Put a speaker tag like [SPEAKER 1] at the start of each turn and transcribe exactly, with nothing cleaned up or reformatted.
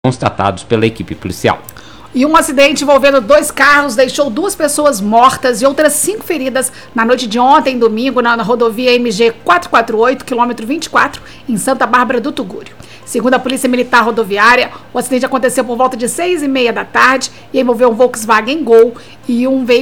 [SPEAKER 1] constatados pela equipe policial.
[SPEAKER 2] E um acidente envolvendo dois carros deixou duas pessoas mortas e outras cinco feridas na noite de ontem, domingo, na, na rodovia M G quatrocentos e quarenta e oito, quilômetro vinte e quatro, em Santa Bárbara do Tugúrio. Segundo a Polícia Militar Rodoviária, o acidente aconteceu por volta de seis e meia da tarde e envolveu um Volkswagen Gol e um veículo